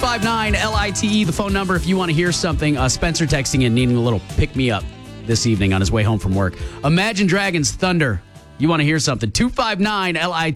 259-LITE, the phone number if you want to hear something. Spencer texting in, needing a little pick-me-up this evening on his way home from work. Imagine Dragons Thunder. You want to hear something. 259-LITE.